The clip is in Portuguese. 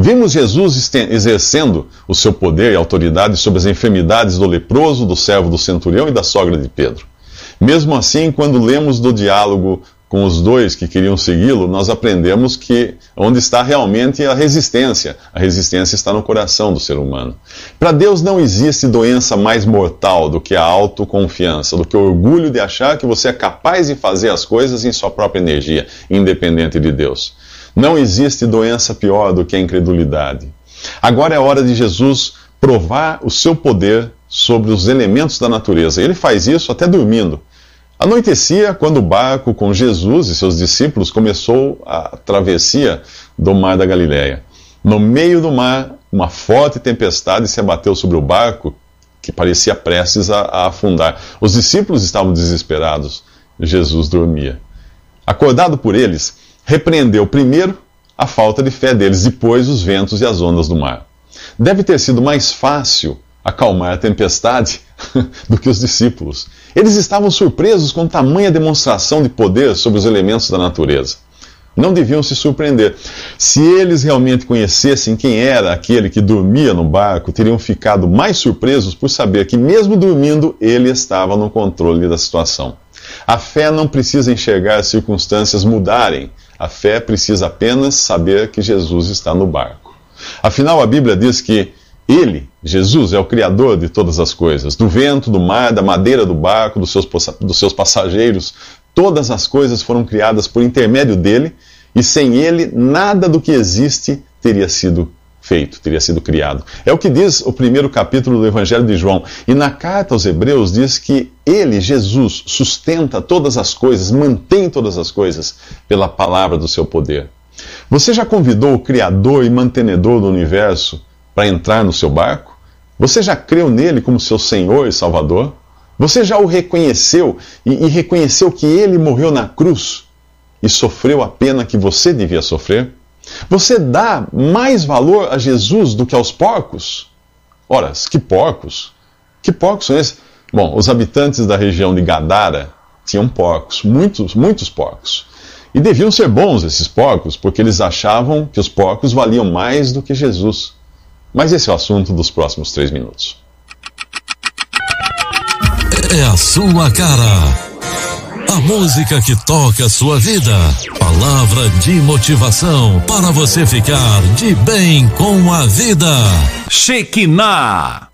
Vimos Jesus exercendo o seu poder e autoridade sobre as enfermidades do leproso, do servo do centurião e da sogra de Pedro. Mesmo assim, quando lemos do diálogo com os dois que queriam segui-lo, nós aprendemos que onde está realmente a resistência está no coração do ser humano. Para Deus não existe doença mais mortal do que a autoconfiança, do que o orgulho de achar que você é capaz de fazer as coisas em sua própria energia, independente de Deus. Não existe doença pior do que a incredulidade. Agora é hora de Jesus provar o seu poder sobre os elementos da natureza. Ele faz isso até dormindo. Anoitecia quando o barco com Jesus e seus discípulos começou a travessia do mar da Galileia. No meio do mar, uma forte tempestade se abateu sobre o barco, que parecia prestes a afundar. Os discípulos estavam desesperados. Jesus dormia. Acordado por eles, repreendeu primeiro a falta de fé deles, depois os ventos e as ondas do mar. Deve ter sido mais fácil acalmar a tempestade do que os discípulos. Eles estavam surpresos com tamanha demonstração de poder sobre os elementos da natureza. Não deviam se surpreender. Se eles realmente conhecessem quem era aquele que dormia no barco, teriam ficado mais surpresos por saber que, mesmo dormindo, ele estava no controle da situação. A fé não precisa enxergar as circunstâncias mudarem. A fé precisa apenas saber que Jesus está no barco. Afinal, a Bíblia diz que Ele, Jesus, é o Criador de todas as coisas, do vento, do mar, da madeira do barco, dos seus passageiros. Todas as coisas foram criadas por intermédio dele, e sem ele, nada do que existe teria sido feito, teria sido criado. É o que diz o primeiro capítulo do Evangelho de João. E na carta aos Hebreus diz que ele, Jesus, sustenta todas as coisas, mantém todas as coisas pela palavra do seu poder. Você já convidou o Criador e mantenedor do universo para entrar no seu barco? Você já creu nele como seu Senhor e Salvador? Você já o reconheceu e reconheceu que ele morreu na cruz e sofreu a pena que você devia sofrer? Você dá mais valor a Jesus do que aos porcos? Ora, que porcos? Que porcos são esses? Bom, os habitantes da região de Gadara tinham porcos, muitos porcos. E deviam ser bons esses porcos, porque eles achavam que os porcos valiam mais do que Jesus. Mas esse é o assunto dos próximos 3 minutos. É a sua cara. A música que toca a sua vida. Palavra de motivação para você ficar de bem com a vida. Shekinah.